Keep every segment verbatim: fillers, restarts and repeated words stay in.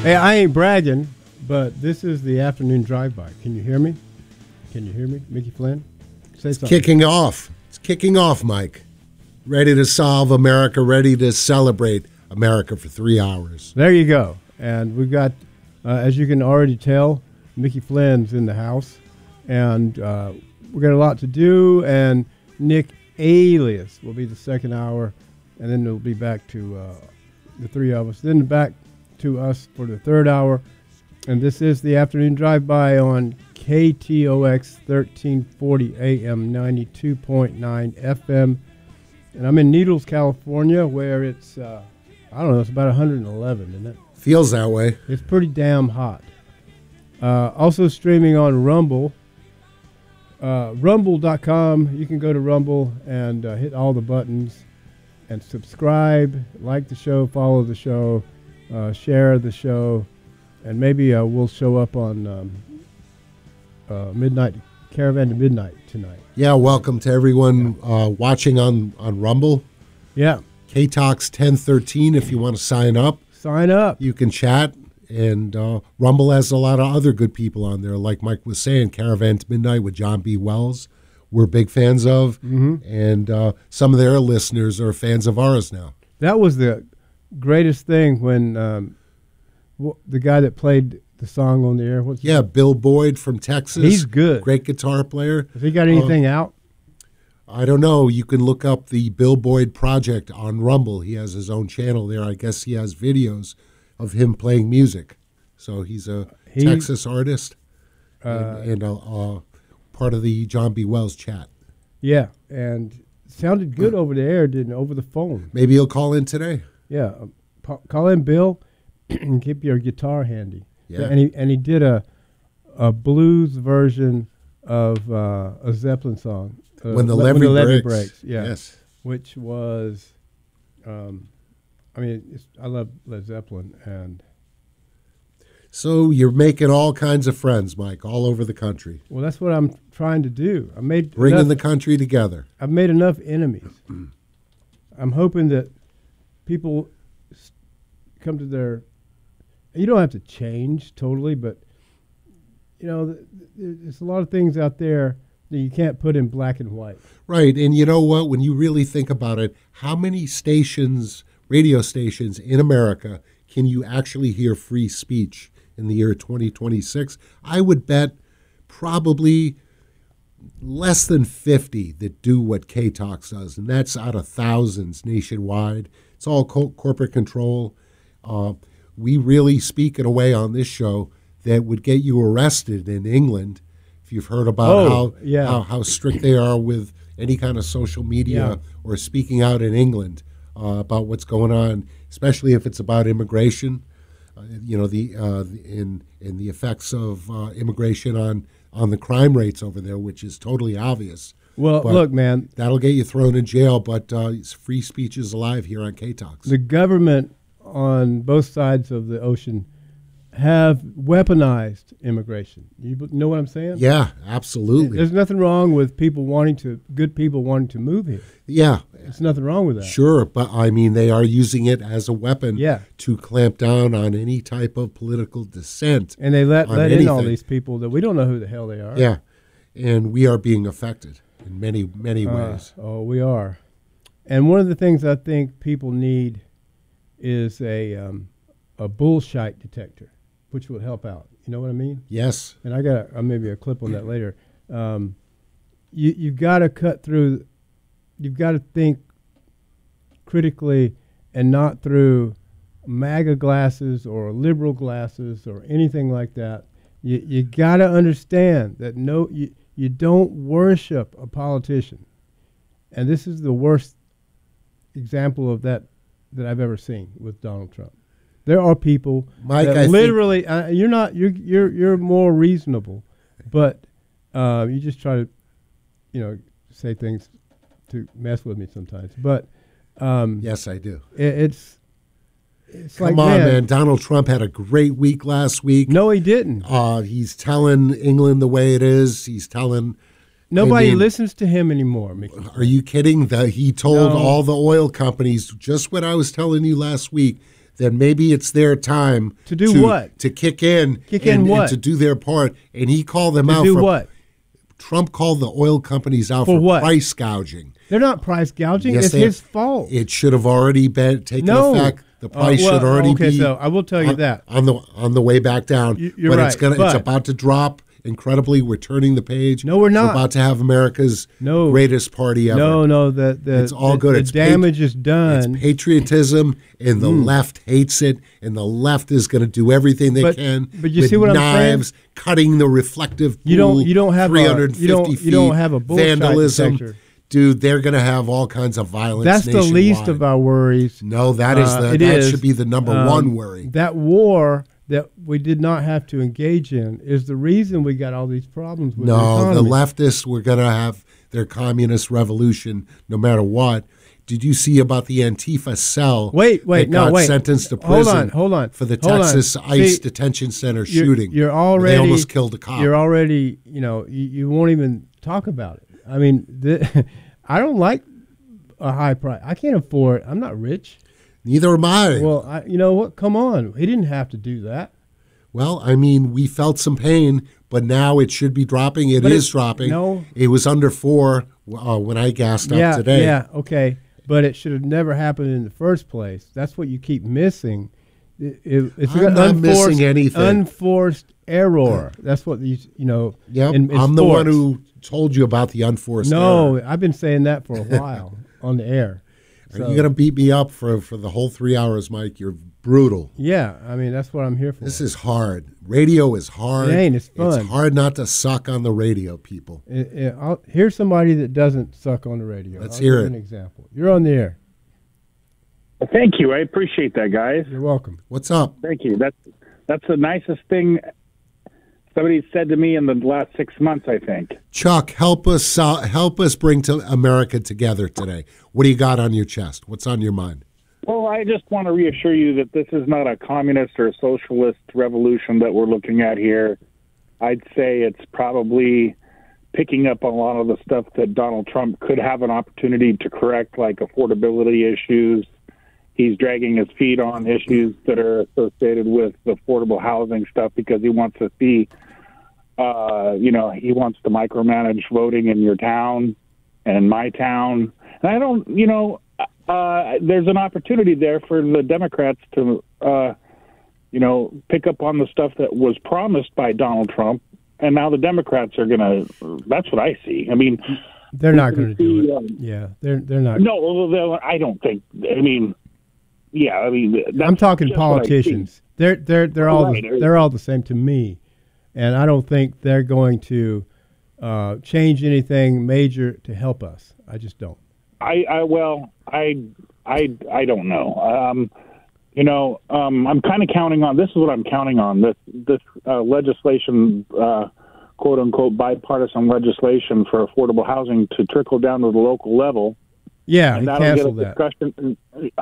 Hey, I ain't bragging, but this is the afternoon drive-by. Can you hear me? Can you hear me, Mickey Flynn? Say It's something. kicking off. It's kicking off, Mike. Ready to solve America, ready to celebrate America for three hours. There you go. And we've got, uh, as you can already tell, Mickey Flynn's in the house. And uh, we've got a lot to do. And Nick Alias will be the second hour. And then we'll be back to uh, the three of us. Then back to us for the third hour. And this is the afternoon drive-by on K T O X thirteen forty A M, ninety-two point nine F M. And I'm in Needles, California, where it's, uh, I don't know, it's about one hundred eleven, isn't it? Feels that way. It's pretty damn hot. Uh, also streaming on Rumble. Uh, rumble dot com. You can go to Rumble and uh, hit all the buttons and subscribe, like the show, follow the show, uh, share the show, and maybe uh, we'll show up on um, uh, Midnight Caravan to Midnight tonight. Yeah, welcome to everyone uh, watching on, on Rumble. Yeah. K Talks ten thirteen if you want to sign up. Sign up. You can chat. And uh, Rumble has a lot of other good people on there. Like Mike was saying, Caravan to Midnight with John B. Wells. We're big fans of. Mm-hmm. And uh, some of their listeners are fans of ours now. That was the greatest thing when um, w- the guy that played the song on the air. What's Yeah, Bill Boyd from Texas. He's good. Great guitar player. Has he got anything uh, out? I don't know. You can look up the Bill Boyd Project on Rumble. He has his own channel there. I guess he has videos of him playing music. So he's a he, Texas artist uh, and, and a, a part of the John B. Wells chat. Yeah, and it sounded good over the air, didn't it? Over the phone. Maybe he'll call in today. Yeah, um, pa- call in Bill and keep your guitar handy. Yeah, and he and he did a a blues version of uh, a Zeppelin song. Uh, when the Le- levee when the levee breaks. breaks. Yeah, yes, which was, um, I mean, it's, I love Led Zeppelin and. So you're making all kinds of friends, Mike, all over the country. Well, that's what I'm trying to do. I made bringing enough, the country together. I've made enough enemies. I'm hoping that people come to their. You don't have to change totally, but you know, th- th- there's a lot of things out there that you can't put in black and white. Right, and you know what? When you really think about it, how many stations, radio stations in America, can you actually hear free speech in the year twenty twenty-six? I would bet probably less than fifty that do what K-Talks does, and that's out of thousands nationwide. It's all co- corporate control. Uh, we really speak in a way on this show that would get you arrested in England if you've heard about oh, how, yeah. how how strict they are with any kind of social media yeah. or speaking out in England uh, about what's going on, especially if it's about immigration. Uh, you know, the uh, in in the effects of uh, immigration on, on the crime rates over there, which is totally obvious. Well, But look, man. That'll get you thrown in jail, but uh, free speech is alive here on K-Talks. The government on both sides of the ocean have weaponized immigration. You b- know what I'm saying? Yeah, absolutely. There's nothing wrong with people wanting to, good people wanting to move here. Yeah. There's nothing wrong with that. Sure, but I mean, they are using it as a weapon yeah. to clamp down on any type of political dissent. And they let, let in all anything. these people that we don't know who the hell they are. Yeah, and we are being affected in many, many uh, ways. Oh, we are. And one of the things I think people need is a um, a bullshit detector, which would help out. You know what I mean? Yes. And I got a, uh, maybe a clip on that later. Um, you, you've got to cut through, you've got to think critically and not through MAGA glasses or liberal glasses or anything like that. You you got to understand that no, you, you don't worship a politician. And this is the worst example of that that I've ever seen with Donald Trump. There are people Mike, that I literally uh, you're not you're you're you're more reasonable, but uh, you just try to, you know, say things to mess with me sometimes. But um, yes, I do. It, it's it's Come like on, man, man. Donald Trump had a great week last week. No, he didn't. Uh, he's telling England the way it is. He's telling. Nobody I mean, listens to him anymore, Mickey. Are you kidding? The, he told No. all the oil companies just what I was telling you last week, then maybe it's their time To do what? To kick in, Kick and, in what? and to do their part. And he called them To out do for what? Trump called the oil companies out For for, what? price gouging. They're not price gouging. Yes, it's they- his fault. It should have already been taken No. effect. The Uh, price well, should already okay, be. so I will tell you on, that. on the on the way back down. You- you're but right, it's gonna. but- it's about to drop. Incredibly, we're turning the page. No, we're not. We're about to have America's No. greatest party ever. No, no, the, the, It's all the, good. The It's damage pat- is done. It's patriotism, and the left hates it, and the left is going to do everything they But- can. but you with see what I'm saying? knives, cutting the reflective pool. You don't- you don't have a- three hundred fifty you don't- you feet, don't have a bullshit vandalism. detector. Dude, they're going to have all kinds of violence. That's the least nationwide. of our worries. No, that is Uh, the it that is. should be the number Um, one worry. That war that we did not have to engage in is the reason we got all these problems with the No, the economy. leftists were going to have their communist revolution no matter what. Did you see about the Antifa cell? Wait, wait, that no, got wait. sentenced to Hold prison on, hold on, for the hold on. Texas ICE See, detention center You're- shooting. You're where already they almost killed a cop. You're already, you know, you, you won't even talk about it. I mean, the, I don't like a high price. I can't afford. I'm not rich. Neither am I. Well, I, you know what? Come on, he didn't have to do that. Well, I mean, we felt some pain, but now it should be dropping. It But is it- dropping. no. It was under four uh, when I gassed yeah, up today. yeah, okay, but it should have never happened in the first place. That's what you keep missing. It, it, it's I'm an not unforced, missing anything. Unforced error. That's what these, you know. Yep, in, in I'm the one sports. who told you about the unforced No, error. I've been saying that for a while on the air. Are So, you going to beat me up for, for the whole three hours, Mike? You're brutal. Yeah, I mean that's what I'm here for. This is hard. Radio is hard. It ain't, it's fun. It's hard not to suck on the radio, people. It- it- I'll, here's somebody that doesn't suck on the radio. Let's I'll hear give you it. An example. You're on the air. Well, thank you. I appreciate that, guys. You're welcome. What's up? Thank you. That's that's the nicest thing somebody said to me in the last six months, I think. Chuck, help us uh, help us bring to America together today. What do you got on your chest? What's on your mind? Well, I just want to reassure you that this is not a communist or a socialist revolution that we're looking at here. I'd say it's probably picking up a lot of the stuff that Donald Trump could have an opportunity to correct, like affordability issues. He's dragging his feet on issues that are associated with affordable housing stuff because he wants to see, uh, you know, he wants to micromanage voting in your town and my town. And I don't, you know, uh, there's an opportunity there for the Democrats to, uh, you know, pick up on the stuff that was promised by Donald Trump. And now the Democrats are going to, that's what I see. I mean, They're not going to do see, it. um, Yeah, they're they're not. no, well, they'll- I don't think, I mean, yeah, I mean, that's I'm talking just what I see. politicians. They're they're they're all Right. the, they're all the same to me, and I don't think they're going to uh, change anything major to help us. I just don't. I, I well, I, I, I don't know. Um, you know, um, I'm kind of counting on. This is what I'm counting on. This this uh, legislation, uh, quote unquote, bipartisan legislation for affordable housing to trickle down to the local level. Yeah, he And that'll get a canceled that. discussion.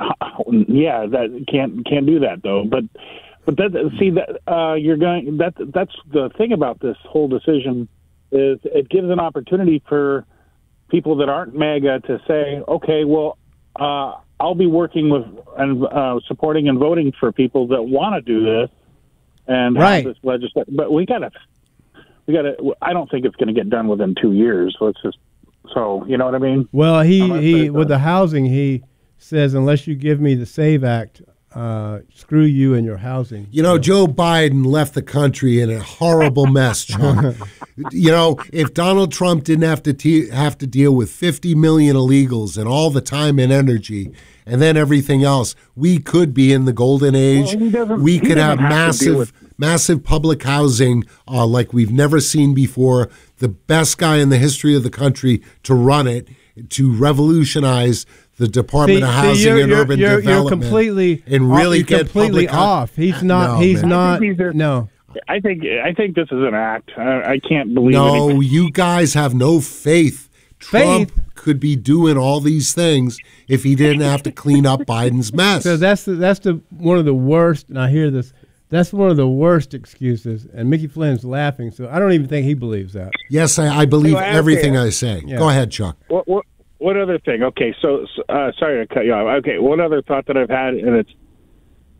Yeah, that can't can't do that though. But but that see that uh, you're going. That that's the thing about this whole decision is it gives an opportunity for people that aren't MAGA to say, okay, well, uh, I'll be working with and uh, supporting and voting for people that want to do this and Right. have this legislation. But we got to, we got to. I don't think it's going to get done within two years. So it's just so you know what I mean. Well, he Unless he there's with a- the housing, he says unless you give me the SAVE Act, uh, screw you and your housing. You know, Joe Biden left the country in a horrible mess, Chuck. You know, if Donald Trump didn't have to te- have to deal with fifty million illegals and all the time and energy and then everything else, we could be in the golden age. Well, he doesn't- we he could have doesn't have to deal massive, with- massive public housing uh, like we've never seen before. The best guy in the history of the country to run it, to revolutionize the Department of Housing you're, and you're, Urban you're, Development. You're completely and really you're get completely public hou- off. He's not. No, he's man. not. I think these are- No. I think I think this is an act. I, I can't believe No, anything. you guys have no faith. Trump Faith? could be doing all these things if he didn't have to clean up Biden's mess. So that's the, that's the one of the worst. And I hear this. That's one of the worst excuses. And Mickey Flynn's laughing. So I don't even think he believes that. yes, I, I believe Well, okay. everything I say. Yeah. Go ahead, Chuck. What, what what other thing? Okay, so uh, sorry to cut you off. Okay, one other thought that I've had, and it's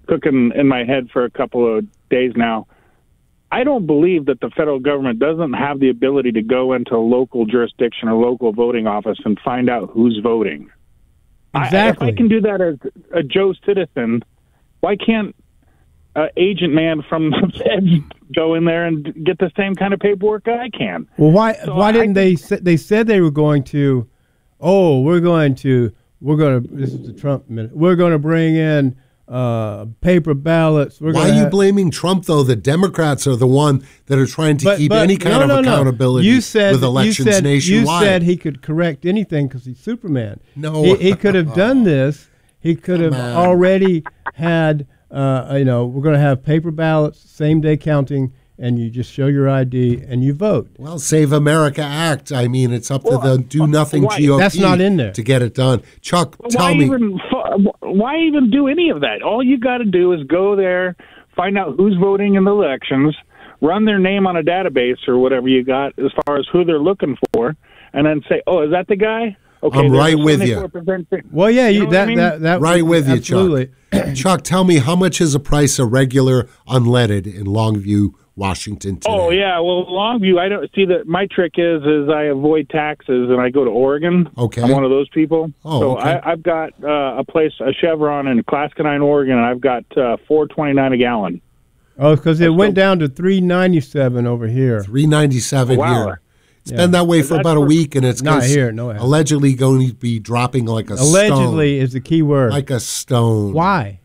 cooking in my head for a couple of days now. I don't believe that the federal government doesn't have the ability to go into a local jurisdiction or local voting office and find out who's voting. Exactly. I, if I can do that as a Joe citizen, why can't uh, agent man from the feds go in there and get the same kind of paperwork I can? Well, why So why I didn't think- they? Say, they said they were going to. Oh, we're going to. We're going to. This is the Trump minute. We're going to bring in uh, paper ballots. We're Why gonna are you have, blaming Trump, though? The Democrats are the one that are trying to but, keep but, any kind no, of no, no. accountability You said with that- elections you said, nationwide. You said he could correct anything because he's Superman. No. he, he could have done this. He could have Come on. already had. Uh, you know, we're going to have paper ballots, same day counting, and you just show your I D and you vote. Well, Save America Act. I mean, it's up Well, to the do nothing why- G O P That's not in there. to get it done. Chuck, tell why me. even why even do any of that? All you got to do is go there, find out who's voting in the elections, run their name on a database or whatever you got as far as who they're looking for, and then say, "Oh, is that the guy?" Okay, I'm there's right a with you. seventy-four percent thing. Well, yeah, you, know what that, I mean? that that Right with you, absolutely. Chuck. Chuck, tell me, how much is a price of regular unleaded in Longview, Washington today? Oh yeah, well, Longview. I don't see that. My trick is is I avoid taxes and I go to Oregon. Okay. I'm one of those people. Oh, so okay. I, I've got uh, a place, a Chevron in Clascanine, Oregon, and I've got uh, four twenty nine a gallon. Oh, because it Let's went go. down to three ninety seven over here. three ninety-seven Wow. here. It's Yeah. been that way for That's about a for- week, and it's Not gonna here, no, it hasn't. allegedly going to be dropping like a Allegedly stone. is the key word. Like a stone. Why?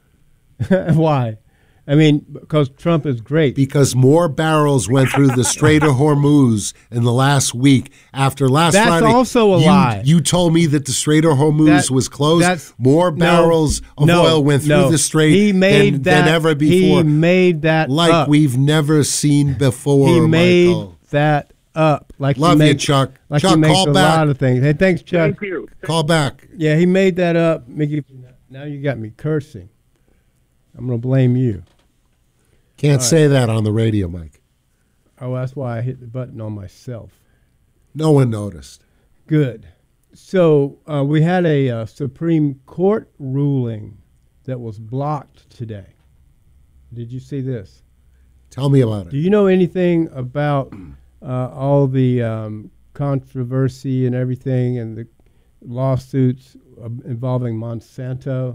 Why? I mean, because Trump is great. Because more barrels went through the Strait of Hormuz in the last week. After last That's Friday, also a you, lie. You told me that the Strait of Hormuz That- was closed. that's- More no, barrels of no, oil went through no. the Strait He made than, that, than ever before. He made that like up. we've never seen before, He made Michael. that up. Like Love he you, makes, Chuck. Like Chuck, he makes call a back. lot of things. Hey, thanks, Chuck. Thank you. Call back. Yeah, he made that up. Mickey, now you got me cursing. I'm going to blame you. Can't say that on the radio, Mike. Oh, that's why I hit the button on myself. No one noticed. Good. So uh, we had a uh, Supreme Court ruling that was blocked today. Did you see this? Tell me about Do it. you know anything about uh, all the um, controversy and everything and the lawsuits uh, involving Monsanto,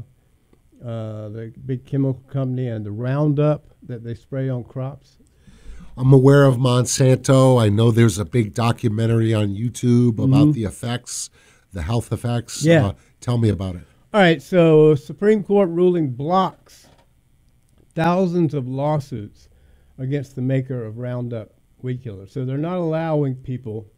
uh, the big chemical company, and the Roundup that they spray on crops? I'm aware of Monsanto. I know there's a big documentary on YouTube about the effects, the health effects. Yeah. Uh, tell me about it. All right, so Supreme Court ruling blocks thousands of lawsuits against the maker of Roundup weed killer. So they're not allowing people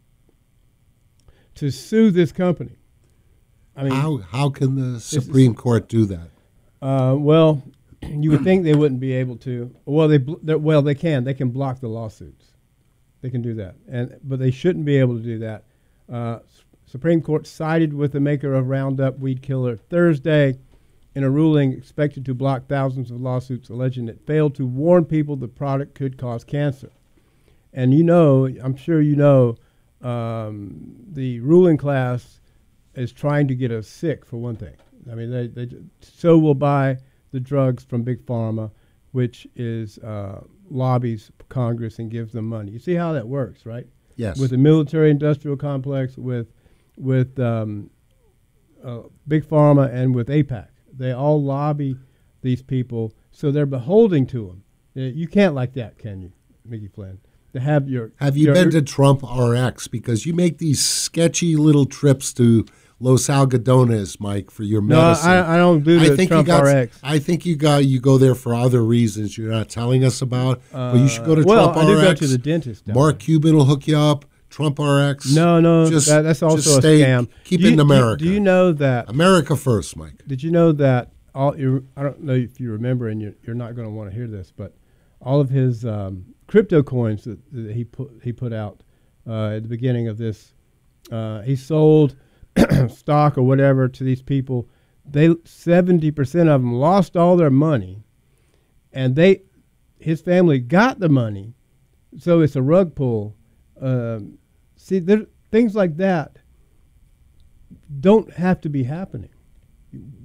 to sue this company. I mean, How how can the Supreme Court do that? uh, well, you would think they wouldn't be able to. Well, they bl- they're- well they can. They can block the lawsuits. They can do that, and but they shouldn't be able to do that. Uh, S- Supreme Court sided with the maker of Roundup weed killer Thursday in a ruling expected to block thousands of lawsuits alleging it failed to warn people the product could cause cancer. And you know, I'm sure you know, um, the ruling class is trying to get us sick, for one thing. I mean, they, they so will buy the drugs from Big Pharma, which is uh, lobbies Congress and gives them money. You see how that works, right? Yes. With the military-industrial complex, with with um, uh, Big Pharma, and with AIPAC. They all lobby these people, so they're beholding to them. Uh, You can't like that, can you, Mickey Flynn? To have your Have you your, been to Trump R X? Because you make these sketchy little trips to Los Algodones, Mike, for your No, medicine. I, I don't do the Trump you got. R X. I think you got. You go there for other reasons you're not telling us about. but you should go to Uh, well, Trump I do R X. go to the dentist. down Mark Cuban will hook you up. Trump R X. No, no, Just- that, that's also just a stay- scam. keep Do it you- in do you- America. Do you know that? America first, Mike. Did you know that all? You, I don't know if you remember, and you're, you're not going to want to hear this, but all of his um, crypto coins that, that he put he put out uh, at the beginning of this, uh, he sold stock or whatever to these people. They seventy percent of them lost all their money, and they his family got the money, so it's a rug pull. Um, see, there things like that don't have to be happening. We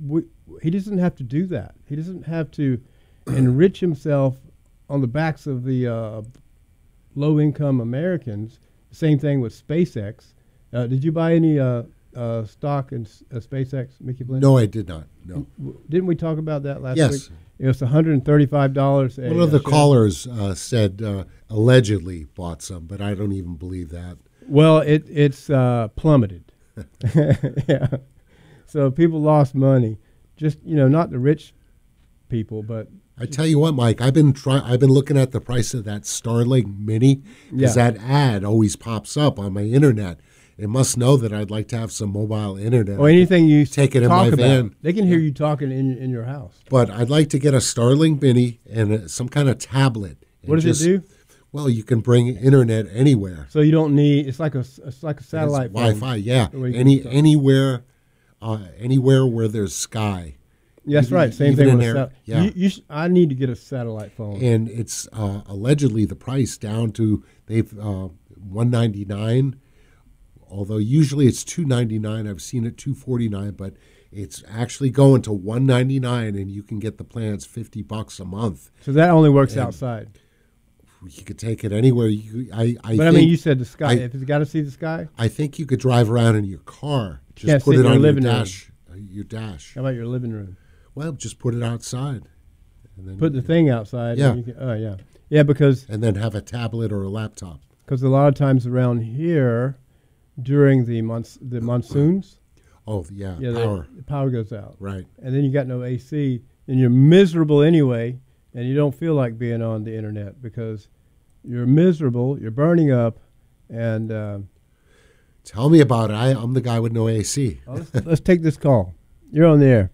he doesn't have to do that. He doesn't have to enrich himself on the backs of the uh, low-income Americans. Same thing with SpaceX. Uh, did you buy any uh, uh, stock in uh, SpaceX, Mickey Flynn? No, I did not. No. Didn't we talk about that last yes. week? It was one hundred thirty-five dollars. One of the callers uh, said uh, allegedly bought some, but I don't even believe that. Well, it it's uh, plummeted. Yeah. So people lost money. Just, you know, not the rich people, but I tell you what, Mike, I've been try- I've been looking at the price of that Starlink Mini because Yeah. that ad always pops up on my internet. It must know that I'd like to have some mobile internet. or anything you Take it in talk my about. van. They can hear you talking in in your house. But I'd like to get a Starlink Mini and a, some kind of tablet. and What does just- it do? Well, you can bring internet anywhere. So you don't need. It's like a s- it's like a satellite It's phone. Wi-Fi, yeah. where you can Any talk. anywhere, uh, anywhere where there's sky. That's even- right. Same even thing in with a there- sat- yeah. You, you sh- I need to get a satellite phone. And it's uh, allegedly the price down to they've uh, one ninety-nine. Although usually it's two ninety-nine. I've seen it two forty-nine, but it's actually going to one ninety-nine, and you can get the plans fifty bucks a month. So that only works And- outside. You could take it anywhere. You, I, I But I think, mean, you said the sky. I- if it's got to see the sky, I think you could drive around in your car. Just can't put sit it in your on your living room. dash. uh, Your dash. how about your living room? Well, just put it outside, and then Put the thing outside. Yeah. And you can, oh yeah, yeah. Because and then have a tablet or a laptop. because a lot of times around here, during the months the monsoons, Oh yeah, yeah, the- power. the power goes out, Right. and then you got no A C, and you're miserable anyway, and you don't feel like being on the internet because you're miserable, you're burning up, and uh, Tell me about it. I, I'm the guy with no A C. well, let's, let's take this call. You're on the air.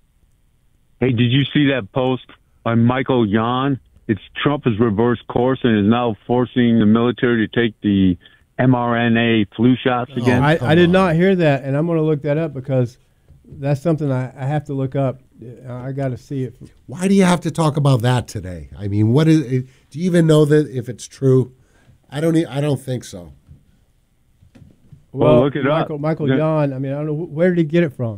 Hey, did you see that post by Michael Yon? It's Trump has reversed course and is now forcing the military to take the mRNA flu shots Oh, again. I, come I did on. not hear that, and I'm going to look that up because that's something I, I have to look up. I got to see it. Why do you have to talk about that today? I mean, what is? It, do you even know that if it's true? I don't. e- I don't think so. Well, look it up. Michael, Michael Yeah. Yon. I mean, I don't know wh- where did he get it from.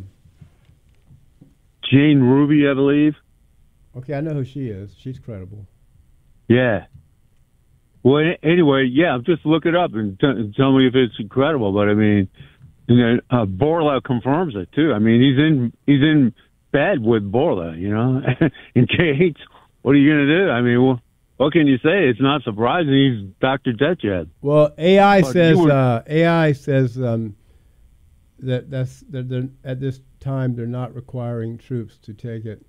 Jane Ruby, I believe. Okay, I know who she is. She's credible. Yeah. Well, a- anyway, yeah, just look it up and t- tell me if it's incredible. But I mean, you know, uh, Borla confirms it too. I mean, he's in he's in bed with Borla, you know. And Gates, what are you going to do? I mean, well, what can you say? It's not surprising. He's Doctor Deathjab. Well, A I But says you were- uh, A I says um, that that's that they're, at this time they're not requiring troops to take it.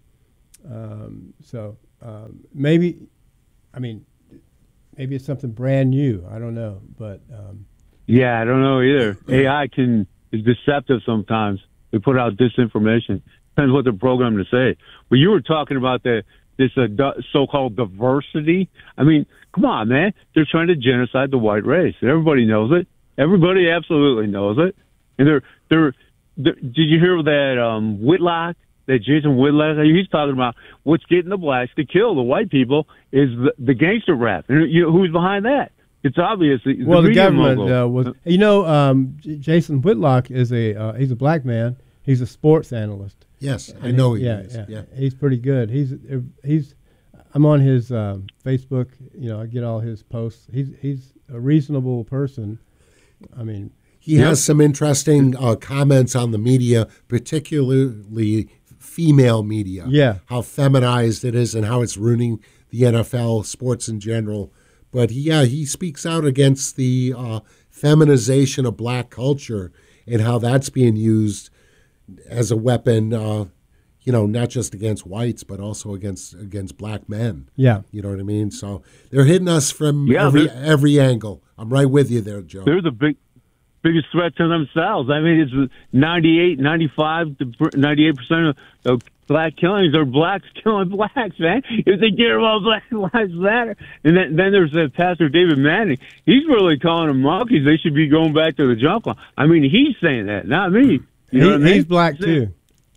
Um, so um, maybe, I mean, maybe it's something brand new. I don't know, but um, Yeah, I don't know either. A I can is deceptive sometimes. They put out disinformation. Depends what they're programmed to say. But you were talking about the this uh, du- so-called diversity. I mean, come on, man. They're trying to genocide the white race. Everybody knows it. Everybody absolutely knows it. And they're they're. they're did you hear that um, Whitlock? That Jason Whitlock? He's talking about what's getting the blacks to kill the white people is the, the gangster rap. And you know who's behind that? It's obvious. It's well, the media government mogul. uh, was. You know, um, J- Jason Whitlock is a uh, he's a black man. He's a sports analyst. Yes, I And know he, he yeah, is. yeah, Yeah. he's pretty good. He's he's. I'm on his um, Facebook. You know, I get all his posts. He's he's a reasonable person. I mean, He has some interesting uh, comments on the media, particularly female media. Yeah. How feminized it is and how it's ruining the N F L, sports in general. But yeah, he speaks out against the uh, feminization of black culture and how that's being used as a weapon, uh, you know, not just against whites, but also against against black men. yeah. You know what I mean? So they're hitting us from Yeah, every they're- every angle. I'm right with you there, Joe. They're the big, biggest threat to themselves. I mean, it's ninety-eight, ninety-five, ninety-eight percent of, of black killings are blacks killing blacks, man. If they care about Black Lives Matter. And then, then there's uh, Pastor David Manning. He's really calling them monkeys. They should be going back to the jungle. I mean, he's saying that, not me. You know He, what I mean? he's black too.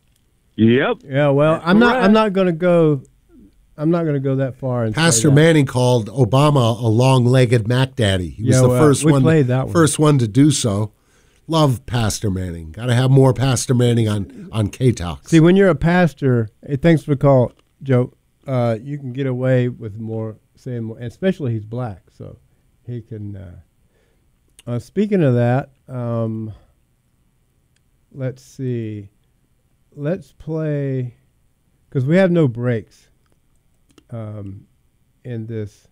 Yep. Yeah. Well, That's I'm not. correct. I'm not going to go. I'm not going to go that far. And say Pastor that. Manning called Obama a long-legged Mac Daddy. He was Yeah, the well, first we one, played that one. first one to do so. love Pastor Manning. Got to have more Pastor Manning on on K-Talks. See, when you're a pastor, hey, thanks for the call, Joe. Uh, you can get away with more saying more, and especially he's black, so he can. Uh, uh, speaking of that, um, let's see. Let's play because we have no breaks um, in this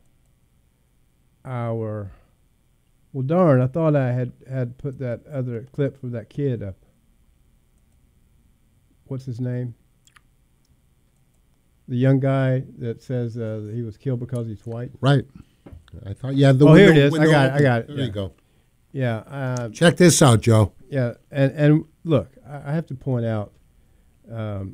hour. Well, darn! I thought I had had put that other clip from that kid up. What's his name? The young guy that says uh, that he was killed because he's white. Right. I thought, yeah. The oh, window, here it is. I window got it. I open. got it. There yeah. you go. Yeah. Uh, Check this out, Joe. yeah. And and look, I, I have to point out, um,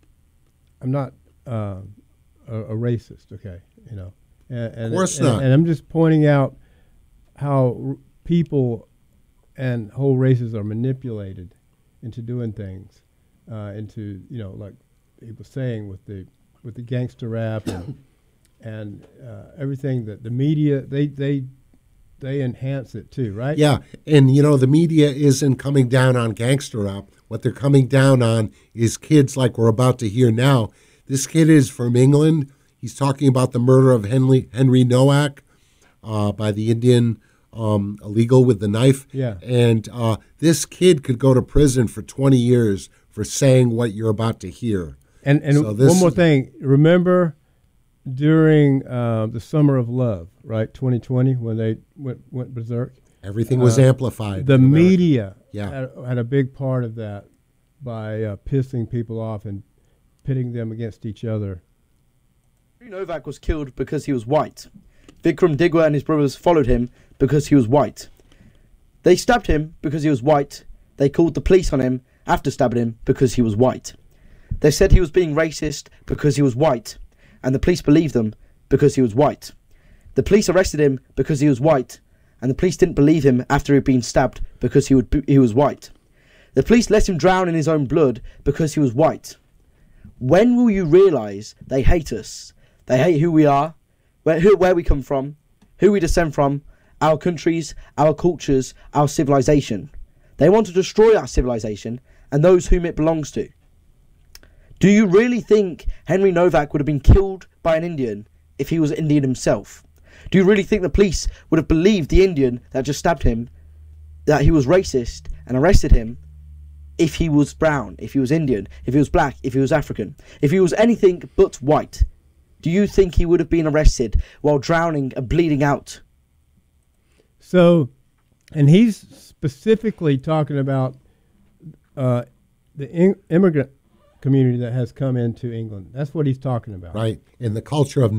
I'm not uh, a, a racist. Okay, you know. And, and, Of course and, not. And I'm just pointing out how r- people and whole races are manipulated into doing things, uh, into you know, like he was saying with the with the gangster rap and and uh, everything that the media they they they enhance it too, right? Yeah, and you know the media isn't coming down on gangster rap. What they're coming down on is kids like we're about to hear now. This kid is from England. He's talking about the murder of Henry Henry Nowak uh, by the Indian um, illegal with the knife. Yeah. And uh, this kid could go to prison for twenty years for saying what you're about to hear. And and So this one more is- thing, remember during uh, the Summer of Love, right, twenty twenty, when they went went berserk, Everything was Uh, amplified. the in America. media Yeah. had, had a big part of that by uh, pissing people off and pitting them against each other. Henry Novak was killed because he was white. Vikram Digwa and his brothers followed him because he was white. They stabbed him because he was white. They called the police on him after stabbing him because he was white. They said he was being racist because he was white, and the police believed them because he was white. The police arrested him because he was white, and the police didn't believe him after he'd been stabbed because he, would, he was white. The police let him drown in his own blood because he was white. When will you realise they hate us? They hate who we are, where, who, where we come from, who we descend from, our countries, our cultures, our civilization. They want to destroy our civilization and those whom it belongs to. Do you really think Henry Novak would have been killed by an Indian if he was Indian himself? Do you really think the police would have believed the Indian that just stabbed him, that he was racist and arrested him, if he was brown, if he was Indian, if he was black, if he was African, if he was anything but white? Do you think he would have been arrested while drowning and bleeding out? So, and he's specifically talking about uh, the in- immigrant community that has come into England. That's what he's talking about. Right. And the culture of